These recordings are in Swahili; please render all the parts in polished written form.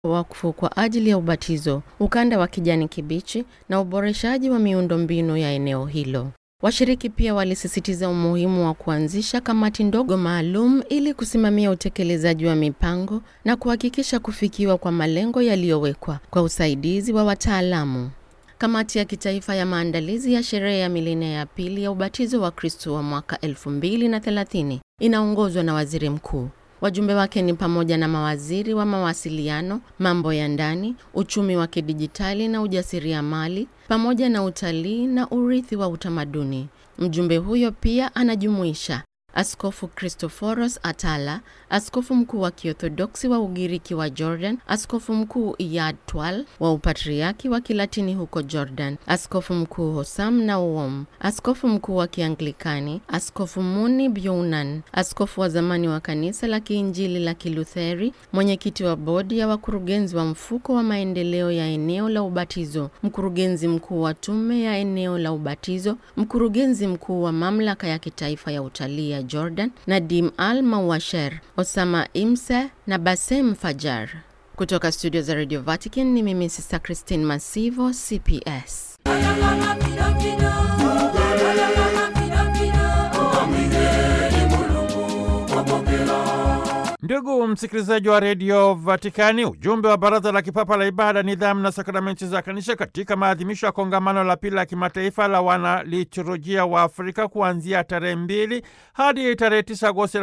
wakfu kwa ajili ya ubatizo, ukanda wa kijani kibichi na uboreshaji wa miundombinu ya eneo hilo. Washiriki pia walisisitiza umuhimu wa kuanzisha kamati ndogo maalum ili kusimamia utekelezaji wa mipango na kuhakikisha kufikiwa kwa malengo yaliyowekwa kwa usaidizi wa wataalamu. Kamati ya kitaifa ya maandalizi ya sherehe ya milenia ya pili ya ubatizo wa Kristo wa mwaka 2030 inaongozwa na Waziri Mkuu. Wajumbe wake ni pamoja na mawaziri wa mawasiliano, mambo ya ndani, uchumi wa kidijitali na ujasiriamali, pamoja na utalii na urithi wa utamaduni. Mjumbe huyo pia anajumuisha Askofu Christoforos Atala, askofu mkuu wa Kiorthodoksi wa Ugiriki wa Jordan, askofu mkuu Iyad Twal wa Upatriaki wa Kilatini huko Jordan, askofu mkuu Hosam Nauom, askofu mkuu wa Kianglikani, askofu Muni Byounan, askofu wa zamani wa kanisa la Kiinjili la Kilutheri, mwenyekiti wa bodi ya wakurugenzi wa mfuko wa maendeleo ya eneo la ubatizo, mkurugenzi mkuu wa tume ya eneo la ubatizo, mkurugenzi mkuu wa mamlaka ya kitaifa ya utalii ya Jordan, Nadim Al-Mawasher, Osama Imse na Basem Fajar. Kutoka studio za Radio Vatican ni mimi Sister Christine Masivo, CPS. Ndugu msikilizaji wa Radio Vatikani, ujumbe wa Baraza la Kipapa la Ibada, Nidhamu na Sakramenti za Kanisa katika maadhimisho ya kongamano la pili la kimataifa la wanaliturujia wa Afrika kuanzia tarehe 2 hadi tarehe 9 Agosti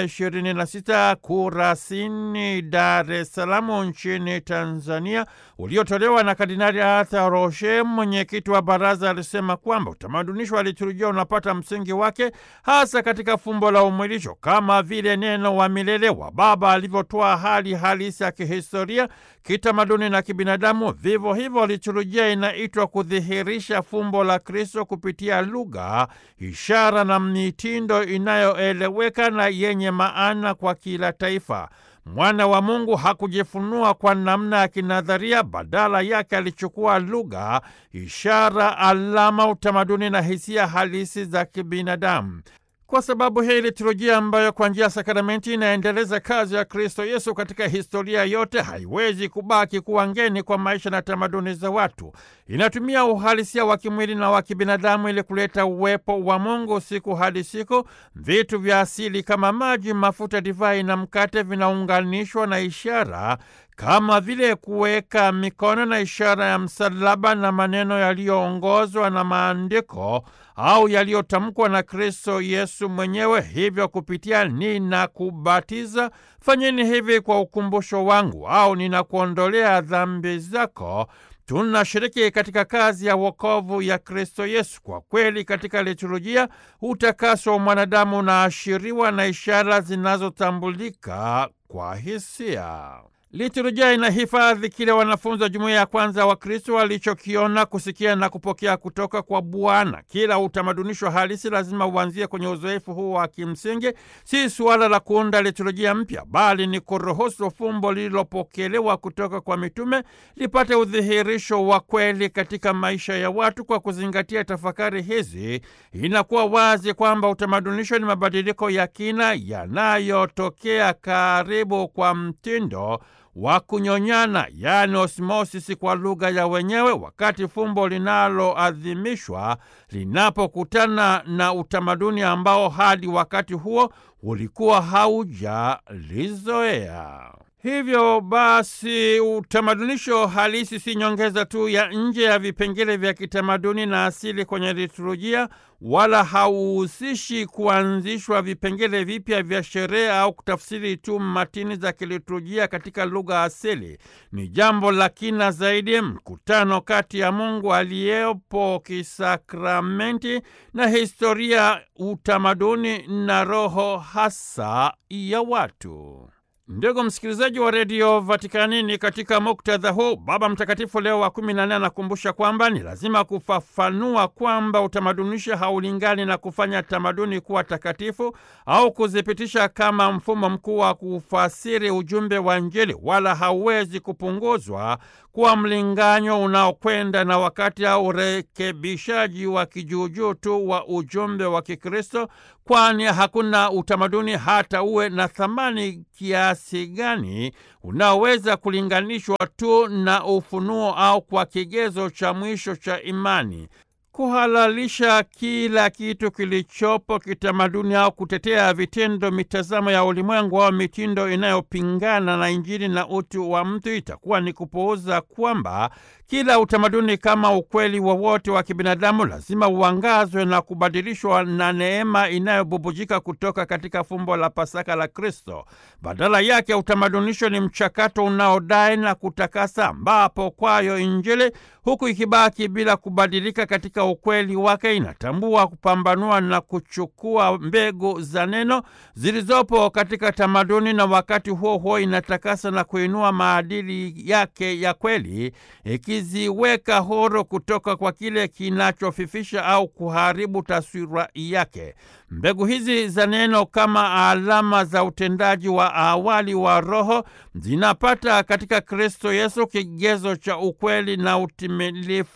2026 Kurasini, Dar es Salaam nchini Tanzania, uliotolewa na Kardinali Arthur Roche, mwenyekiti wa baraza, alisema kwamba utamadunisho wa liturujia unapata msingi wake hasa katika fumbo la umwilisho, kama vile neno wa milele wa Baba alivyotoa hali halisi ya kihistoria, kitamaduni na kibinadamu. Vivyo hivyo liturujia inaitwa kudhihirisha fumbo la Kristo kupitia lugha, ishara na mitindo inayoeleweka na yenye maana kwa kila taifa. Mwana wa Mungu hakujifunua kwa namna ya kinadharia, badala yake alichukua lugha, ishara, alama, utamaduni na hisia halisi za kibinadamu. Kwa sababu hii liturujia ambayo kwa njia ya sakramenti inaendeleza kazi ya Kristo Yesu katika historia yote haiwezi kubaki kuwa ngeni kwa maisha na tamaduni za watu. Inatumia uhalisia wa kimwili na wa kibinadamu ili kuleta uwepo wa Mungu siku hadi siku. Vitu vya asili kama maji, mafuta, divai na mkate vinaunganishwa na ishara kama vile kuweka mikono na ishara ya msalaba na maneno yaliyoongozwa na maandiko au yaliyotamkwa na Kristo Yesu mwenyewe. Hivyo kupitia ninakubatiza, fanyeni hivi kwa ukumbusho wangu, au ninakuondolea dhambi zako, tunashiriki katika kazi ya wokovu ya Kristo Yesu. Kwa kweli katika liturujia utakaso wa mwanadamu unaashiriwa na ishara zinazotambulika kwa hisia. Liturujia inahifadhi kile wanafunzi wa jumuiya ya kwanza wa Kristo walichokiona, kusikia na kupokea kutoka kwa Bwana. Kila utamadunisho halisi lazima uanzie kwenye uzoefu huu wa kimsingi. Si suala la kuunda liturujia mpya, bali ni kuruhusu fumbo lililopokelewa kutoka kwa mitume lipate udhihirisho wa kweli katika maisha ya watu. Kwa kuzingatia tafakari hizi, inakuwa wazi kwamba utamadunisho ni mabadiliko ya kina yanayotokea karibu kwa mtindo wa kunyonyana, yaani osmosisi kwa lugha ya wenyewe, wakati fumbo linaloadhimishwa linapokutana na utamaduni ambao hadi wakati huo ulikuwa haujalizoea. Hivyo basi utamadunisho halisi si nyongeza tu ya nje ya vipengele vya kitamaduni na asili kwenye liturujia, wala hauhusishi kuanzishwa vipengele vipya vya sherehe au kutafsiri tu matini za kiliturujia katika lugha asili. Ni jambo la kina zaidi, mkutano kati ya Mungu aliyepo kisakramenti na historia, utamaduni na roho hasa ya watu. Ndugu msikilizaji wa Radio Vatikani, ni katika muktadha huu Baba Mtakatifu Leo wa 14 anakumbusha kwamba ni lazima kufafanua kwamba utamadunisho haulingani na kufanya tamaduni kuwa takatifu au kuzipitisha kama mfumo mkuu wa kufasiri ujumbe wa Injili, wala hauwezi kupunguzwa kuwa mlinganyo unaokwenda na wakati au urekebishaji wa kijuujuu tu wa ujumbe wa Kikristo, kwani hakuna utamaduni hata uwe na thamani kiasi gani unaoweza kulinganishwa tu na ufunuo au kwa kigezo cha mwisho cha imani. Kuhalalisha kila kitu kilichopo kitamaduni au kutetea vitendo, mitazamo ya ulimwengu au mitindo inayopingana na Injili na utu wa mtu itakuwa ni kupuuza kwamba kila utamaduni kama ukweli wowote wa kibinadamu lazima uangazwe na kubadilishwa na neema inayobubujika kutoka katika fumbo la Pasaka la Kristo. Badala yake utamadunisho ni mchakato unaodai na kutakasa, ambapo kwayo Injili huku ikibaki bila kubadilika katika ukweli wake inatambua, kupambanua na kuchukua mbegu za neno zilizopo katika tamaduni, na wakati huo huo inatakasa na kuinua maadili yake ya kweli, ikiziweka huru kutoka kwa kile kinachofifisha au kuharibu taswira yake. Mbegu hizi za neno kama alama za utendaji wa awali wa Roho zinapata katika Kristo Yesu kigezo cha ukweli na utimilifu